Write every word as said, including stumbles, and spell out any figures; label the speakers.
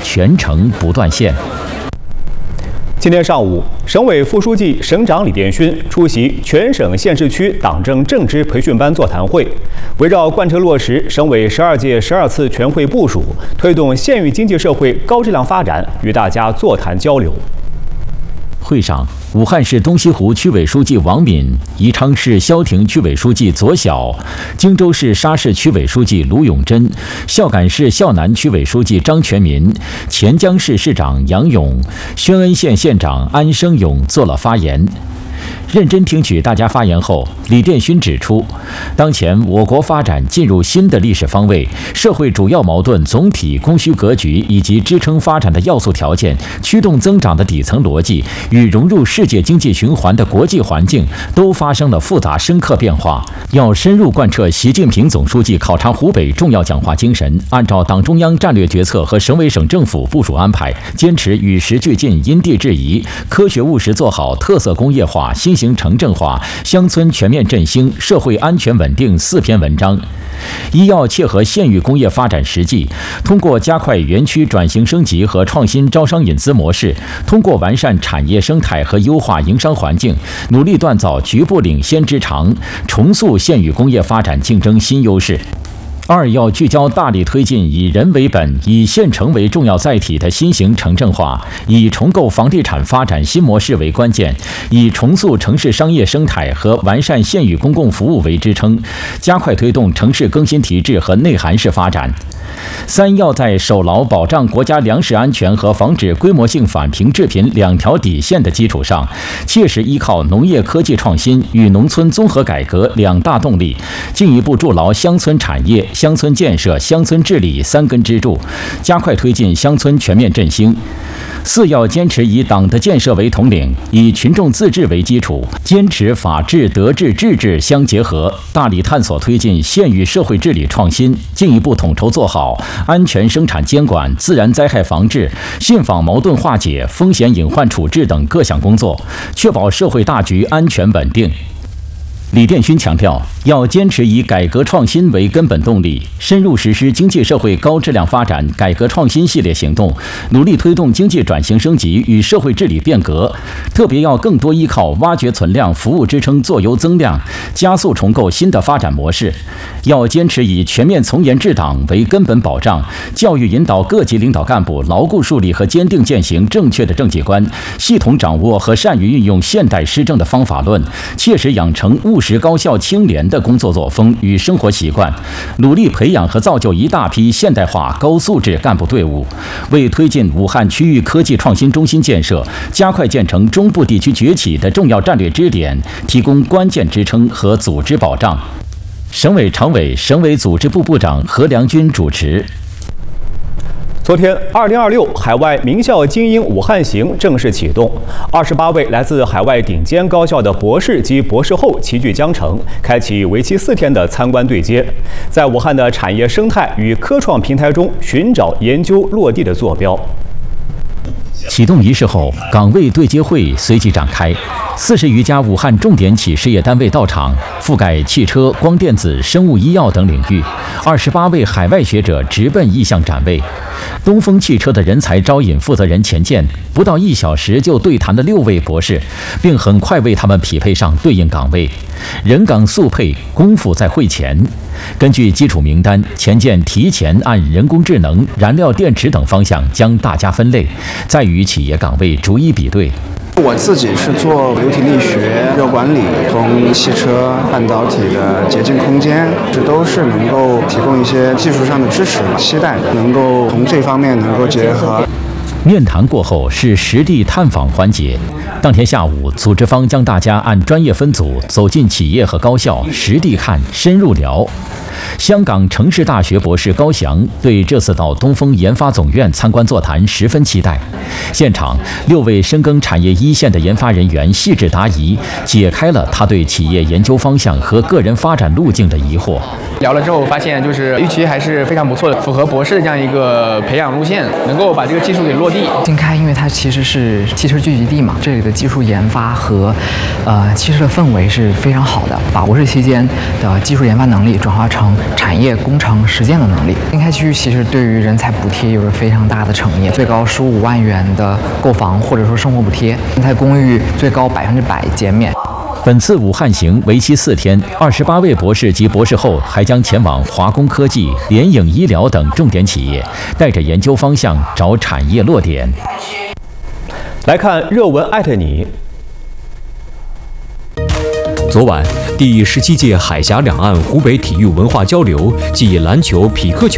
Speaker 1: 全程不断线。
Speaker 2: 今天上午，省委副书记、省长李殿勋出席全省县市区党政政支培训班座谈会，围绕贯彻落实省委十二届十二次全会部署，推动县域经济社会高质量发展，与大家座谈交流。
Speaker 1: 会上，武汉市东西湖区委书记王敏、宜昌市萧亭区委书记左晓、荆州市沙市区委书记卢永珍、孝感市孝南区委书记张全民、潜江市市长杨勇、宣恩县县长安生勇做了发言。认真听取大家发言后，李殿勋指出，当前我国发展进入新的历史方位，社会主要矛盾总体供需格局以及支撑发展的要素条件、驱动增长的底层逻辑与融入世界经济循环的国际环境都发生了复杂深刻变化。要深入贯彻习近平总书记考察湖北重要讲话精神，按照党中央战略决策和省委省政府部署安排，坚持与时俱进、因地制宜，科学务实做好特色工业化、新型城镇化、乡村全面振兴、社会安全稳定四篇文章。一要切合县域工业发展实际，通过加快园区转型升级和创新招商引资模式，通过完善产业生态和优化营商环境，努力锻造局部领先之长，重塑县域工业发展竞争新优势。二要聚焦大力推进以人为本、以县城为重要载体的新型城镇化，以重构房地产发展新模式为关键，以重塑城市商业生态和完善县域公共服务为支撑，加快推动城市更新提质和内涵式发展。三要在守牢保障国家粮食安全和防止规模性返贫致贫两条底线的基础上，切实依靠农业科技创新与农村综合改革两大动力，进一步筑牢乡村产业、乡村建设、乡村治理三根支柱，加快推进乡村全面振兴。四要坚持以党的建设为统领，以群众自治为基础，坚持法治、德治、治治相结合，大力探索推进县域社会治理创新，进一步统筹做好安全生产监管、自然灾害防治、信访矛盾化解、风险隐患处置等各项工作，确保社会大局安全稳定。李殿勋强调，要坚持以改革创新为根本动力，深入实施经济社会高质量发展改革创新系列行动，努力推动经济转型升级与社会治理变革。特别要更多依靠挖掘存量、服务支撑做优增量，加速重构新的发展模式。要坚持以全面从严治党为根本保障，教育引导各级领导干部牢固树立和坚定践行正确的政绩观，系统掌握和善于运用现代施政的方法论，切实养成务实高效清廉的工作作风与生活习惯，努力培养和造就一大批现代化高素质干部队伍，为推进武汉区域科技创新中心建设、加快建成中部地区崛起的重要战略支点提供关键支撑和组织保障。省委常委、省委组织部部长何良军主持。
Speaker 2: 昨天，二零二六海外名校精英武汉行正式启动，二十八位来自海外顶尖高校的博士及博士后齐聚江城，开启为期四天的参观对接，在武汉的产业生态与科创平台中寻找研究落地的坐标。
Speaker 1: 启动仪式后，岗位对接会随即展开，四十余家武汉重点企事业单位到场，覆盖汽车、光电子、生物医药等领域。二十八位海外学者直奔意向展位。东风汽车的人才招引负责人钱建，不到一小时就对谈了六位博士，并很快为他们匹配上对应岗位。人岗速配，功夫在会前。根据基础名单，钱建提前按人工智能、燃料电池等方向将大家分类，再与企业岗位逐一比对。
Speaker 3: 我自己是做流体力学、热管理、从汽车、半导体的洁净空间，这都是能够提供一些技术上的支持，期待能够从这方面能够结合。
Speaker 1: 面谈过后是实地探访环节。当天下午，组织方将大家按专业分组走进企业和高校，实地看、深入聊。香港城市大学博士高翔对这次到东风研发总院参观座谈十分期待。现场，六位深耕产业一线的研发人员细致答疑，解开了他对企业研究方向和个人发展路径的疑惑。
Speaker 4: 聊了之后发现，就是预期还是非常不错的，符合博士的这样一个培养路线，能够把这个技术给落地。
Speaker 5: 新开，因为它其实是汽车聚集地嘛，这里的技术研发和呃汽车的氛围是非常好的，把博士期间的技术研发能力转化成成产业工程实践的能力。经开区其实对于人才补贴有着非常大的诚意，最高十五万元的购房或者说生活补贴，人才公寓最高百分之百减免。
Speaker 1: 本次武汉行为期四天，二十八位博士及博士后还将前往华工科技、联影医疗等重点企业，带着研究方向找产业落点。
Speaker 2: 来看热文艾特你。
Speaker 6: 昨晚，第十七届海峡两岸湖北体育文化交流暨篮球匹克球